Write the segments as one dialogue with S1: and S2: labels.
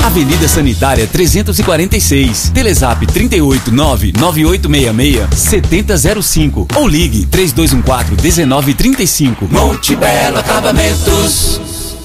S1: Avenida Sanitária 346, Telezap 389-9866-7005 ou ligue 3214-1935. Monte Belo Acabamentos.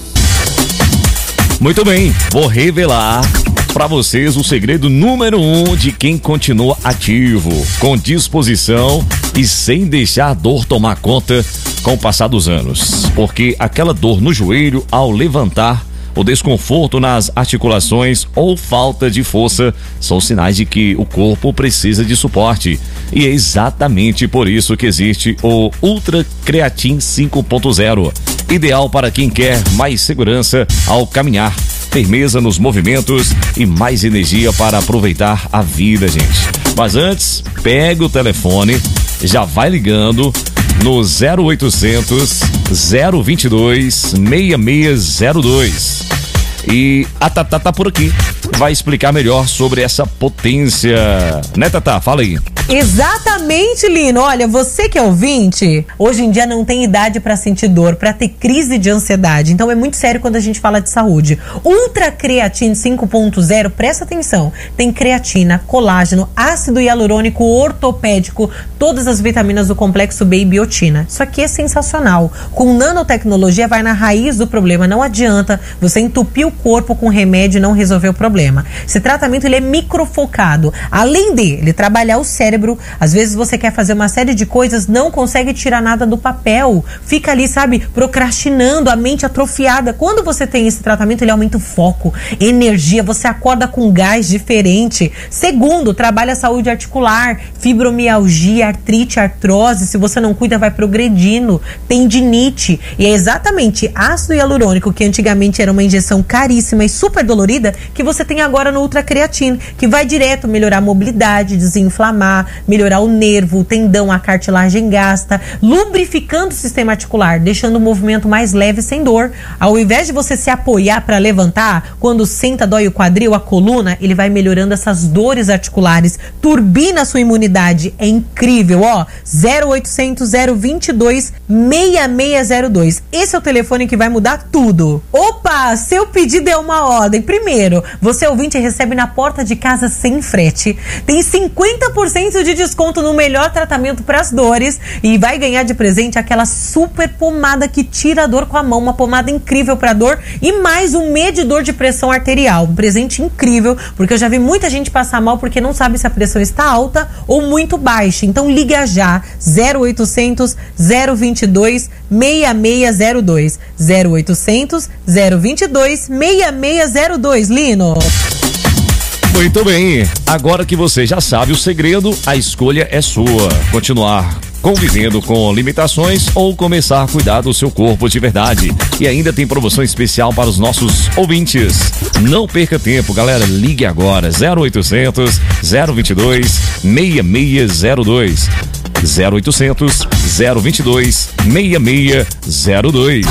S2: Muito bem, vou revelar para vocês o segredo número 1 de quem continua ativo, com disposição e sem deixar a dor tomar conta com o passar dos anos. Porque aquela dor no joelho ao levantar, o desconforto nas articulações ou falta de força são sinais de que o corpo precisa de suporte. E é exatamente por isso que existe o Ultra Creatine 5.0, ideal para quem quer mais segurança ao caminhar, firmeza nos movimentos e mais energia para aproveitar a vida, gente. Mas antes, pega o telefone, já vai ligando no 0800 022 6602. E a Tatá tá por aqui, vai explicar melhor sobre essa potência, né, Tatá? Fala aí.
S3: Exatamente, Lino. Olha, você que é ouvinte, hoje em dia não tem idade pra sentir dor, pra ter crise de ansiedade. Então é muito sério quando a gente fala de saúde. Ultra Creatine 5.0, presta atenção. Tem creatina, colágeno, ácido hialurônico ortopédico, todas as vitaminas do complexo B e biotina. Isso aqui é sensacional. Com nanotecnologia vai na raiz do problema. Não adianta você entupir o corpo com remédio e não resolver o problema. Esse tratamento ele é microfocado. Além de ele trabalhar o cérebro, às vezes você quer fazer uma série de coisas, não consegue tirar nada do papel, fica ali, sabe, procrastinando, a mente atrofiada. Quando você tem esse tratamento, ele aumenta o foco, energia, você acorda com gás diferente. Segundo, trabalha a saúde articular, fibromialgia, artrite, artrose, se você não cuida vai progredindo, tendinite. E é exatamente ácido hialurônico, que antigamente era uma injeção caríssima e super dolorida, que você tem agora no Ultra Creatine, que vai direto melhorar a mobilidade, desinflamar, melhorar o nervo, o tendão, a cartilagem gasta, lubrificando o sistema articular, deixando o movimento mais leve sem dor. Ao invés de você se apoiar para levantar, quando senta, dói o quadril, a coluna, ele vai melhorando essas dores articulares, turbina a sua imunidade. É incrível, ó. 0800 022 6602. Esse é o telefone que vai mudar tudo. Opa, seu pedido é uma ordem. Primeiro, você ouvinte recebe na porta de casa sem frete. Tem 50% de desconto no melhor tratamento para as dores e vai ganhar de presente aquela super pomada que tira a dor com a mão, uma pomada incrível para dor e mais um medidor de pressão arterial, um presente incrível, porque eu já vi muita gente passar mal porque não sabe se a pressão está alta ou muito baixa. Então liga já, 0800 022 6602, 0800 022 6602, Lino.
S2: Muito bem, agora que você já sabe o segredo, a escolha é sua. Continuar convivendo com limitações ou começar a cuidar do seu corpo de verdade. E ainda tem promoção especial para os nossos ouvintes. Não perca tempo, galera, ligue agora, 0800 022 6602. 0800 022 6602.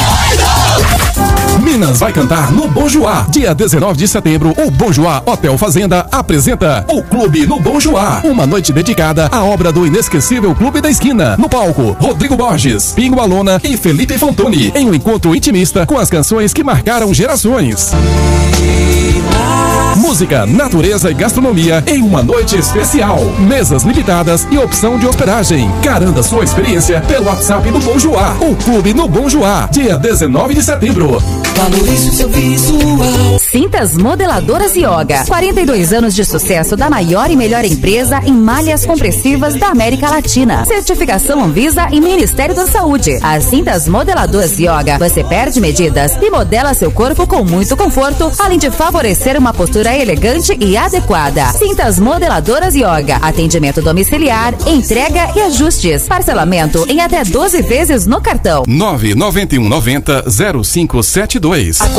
S4: Minas vai cantar no Bom Joá. Dia 19 de setembro, o Bom Joá Hotel Fazenda apresenta o Clube no Bom Joá. Uma noite dedicada à obra do inesquecível Clube da Esquina. No palco, Rodrigo Borges, Pingo Alona e Felipe Fontoni. Em um encontro intimista com as canções que marcaram gerações. Música, natureza e gastronomia em uma noite especial. Mesas limitadas e opção de hospedagem. Garanta sua experiência pelo WhatsApp do Bom Joá. O Clube no Bom Joá. Dia 19 de setembro.
S5: Valorize o seu visual. Cintas Modeladoras Yoga. 42 anos de sucesso da maior e melhor empresa em malhas compressivas da América Latina. Certificação Anvisa e Ministério da Saúde. As cintas Modeladoras Yoga, você perde medidas e modela seu corpo com muito conforto, além de favorecer uma postura elegante e adequada. Cintas Modeladoras Yoga. Atendimento domiciliar, entrega e ajustes. Parcelamento em até 12 vezes no cartão.
S4: 99190 0572.